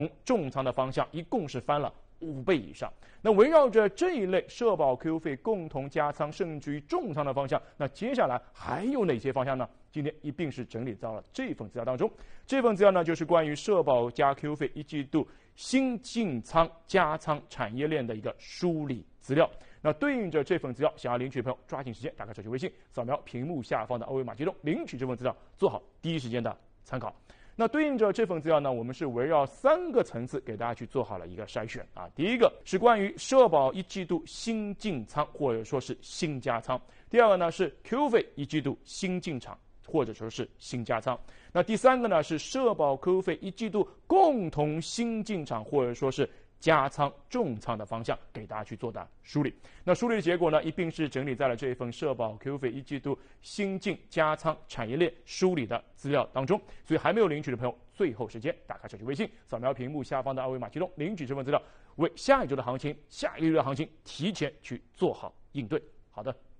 重仓的方向一共是翻了5倍以上。那围绕着这一类社保 Q 费共同加仓甚至于重仓的方向，那接下来还有哪些方向呢？今天一并是整理到了这份资料当中。这份资料呢，就是关于社保加 Q 费一季度新进仓加仓产业链的一个梳理资料。那对应着这份资料，想要领取的朋友抓紧时间打开手机微信，扫描屏幕下方的二维码接龙，领取这份资料，做好第一时间的参考。那对应着这份资料呢，我们是围绕3个层次给大家去做好了一个筛选啊。第一个是关于社保一季度新进仓或者说是新加仓，第二个呢是 Q 费一季度新进场或者说是新加仓，那第3个呢是社保 Q 费一季度共同新进场或者说是加仓重仓的方向给大家去做的梳理。那梳理的结果呢，一并是整理在了这一份社保 Q 费一季度新进加仓产业链梳理的资料当中。所以还没有领取的朋友，最后时间打开手机微信，扫描屏幕下方的二维码，启动领取这份资料，为下一周的行情、下一个月的行情提前去做好应对。好的。